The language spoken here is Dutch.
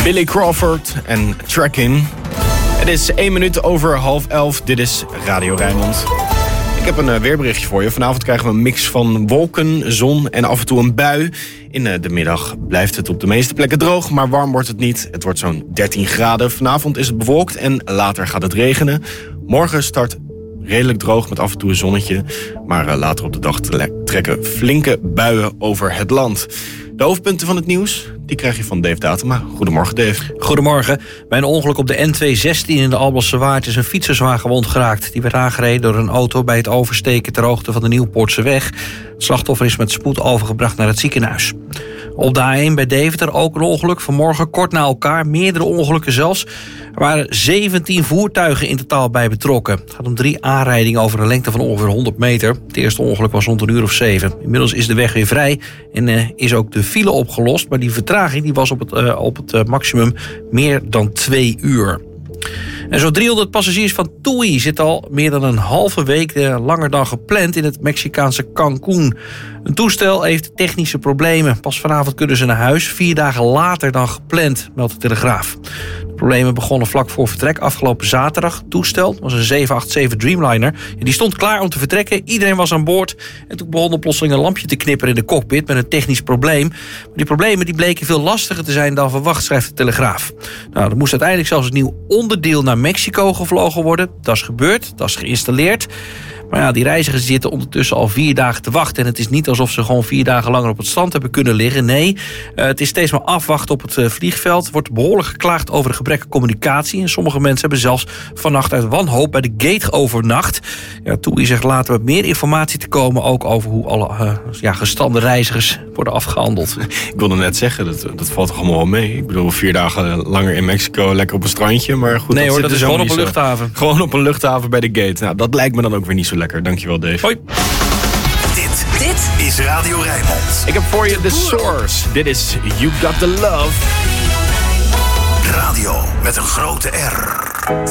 Billy Crawford en Tracking. Het is 1 minuut over 10:30. Dit is Radio Rijnmond. Ik heb een weerberichtje voor je. Vanavond krijgen we een mix van wolken, zon en af en toe een bui. In de middag blijft het op de meeste plekken droog, maar warm wordt het niet. Het wordt zo'n 13 graden. Vanavond is het bewolkt en later gaat het regenen. Morgen start redelijk droog met af en toe een zonnetje. Maar later op de dag trekken flinke buien over het land. De hoofdpunten van het nieuws, die krijg je van Dave Datema. Goedemorgen, Dave. Goedemorgen. Bij een ongeluk op de N216 in de Alblassche Waard is een fietser zwaar gewond geraakt. Die werd aangereden door een auto bij het oversteken ter hoogte van de Nieuwpoortseweg. Het slachtoffer is met spoed overgebracht naar het ziekenhuis. Op de A1 bij Deventer ook een ongeluk. Vanmorgen kort na elkaar, meerdere ongelukken zelfs. Er waren 17 voertuigen in totaal bij betrokken. Het gaat om 3 aanrijdingen over een lengte van ongeveer 100 meter. Het eerste ongeluk was rond 7:00. Inmiddels is de weg weer vrij en is ook de file opgelost. Maar die vertraging die was op het maximum meer dan 2 uur. En zo'n 300 passagiers van TUI zitten al meer dan een halve week langer dan gepland in het Mexicaanse Cancún. Een toestel heeft technische problemen. Pas vanavond kunnen ze naar huis, 4 dagen later dan gepland, meldt de Telegraaf. De problemen begonnen vlak voor vertrek afgelopen zaterdag. Het toestel was een 787 Dreamliner. Die stond klaar om te vertrekken. Iedereen was aan boord. En toen begon plotseling een lampje te knipperen in de cockpit met een technisch probleem. Maar die problemen die bleken veel lastiger te zijn dan verwacht, schrijft de Telegraaf. Nou, er moest uiteindelijk zelfs een nieuw onderdeel naar Mexico gevlogen worden. Dat is gebeurd, dat is geïnstalleerd. Maar ja, die reizigers zitten ondertussen al 4 dagen te wachten. En het is niet alsof ze gewoon 4 dagen langer op het strand hebben kunnen liggen. Nee, het is steeds maar afwachten op het vliegveld. Er wordt behoorlijk geklaagd over de gebrek aan communicatie. En sommige mensen hebben zelfs vannacht uit wanhoop bij de gate overnacht. Ja, TUI zegt later met meer informatie te komen. Ook over hoe alle gestrande reizigers worden afgehandeld. Ik wilde net zeggen, dat valt toch allemaal wel mee. Ik bedoel, 4 dagen langer in Mexico, lekker op een strandje. Maar goed, nee hoor, dat is gewoon op een luchthaven. Gewoon op een luchthaven bij de gate. Nou, dat lijkt me dan ook weer niet zo lekker. Dankjewel, Dave. Hoi. Dit is Radio Rijnmond. Ik heb voor je The Source. Dit is You Got The Love. Radio met een grote R.